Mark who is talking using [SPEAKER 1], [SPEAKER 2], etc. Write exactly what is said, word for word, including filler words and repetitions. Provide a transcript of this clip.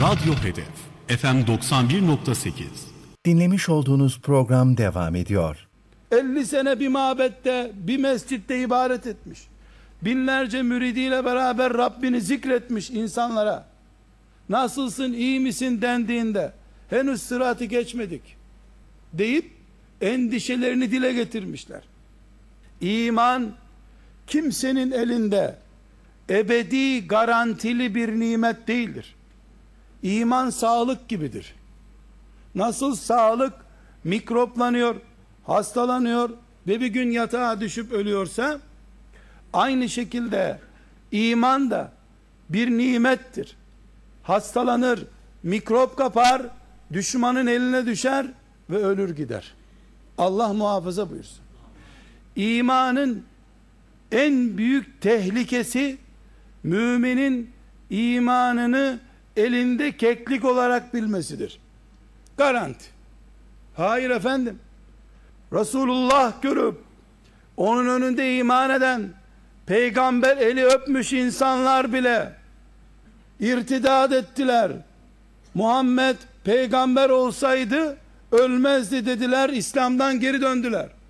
[SPEAKER 1] Radyo Hedef F M doksan bir nokta sekiz.
[SPEAKER 2] Dinlemiş olduğunuz program devam ediyor.
[SPEAKER 3] elli sene bir mabette, bir mescitte ibadet etmiş. Binlerce müridiyle beraber Rabbini zikretmiş insanlara. Nasılsın, iyi misin dendiğinde henüz sıratı geçmedik deyip endişelerini dile getirmişler. İman kimsenin elinde ebedi garantili bir nimet değildir. İman sağlık gibidir. Nasıl sağlık mikroplanıyor, hastalanıyor ve bir gün yatağa düşüp ölüyorsa, aynı şekilde iman da bir nimettir. Hastalanır, mikrop kapar, düşmanın eline düşer ve ölür gider. Allah muhafaza buyursun. İmanın en büyük tehlikesi, müminin imanını elinde keklik olarak bilmesidir. Garanti. Hayır efendim. Resulullah görüp onun önünde iman eden, peygamber eli öpmüş insanlar bile irtidat ettiler. Muhammed peygamber olsaydı ölmezdi dediler, İslam'dan geri döndüler.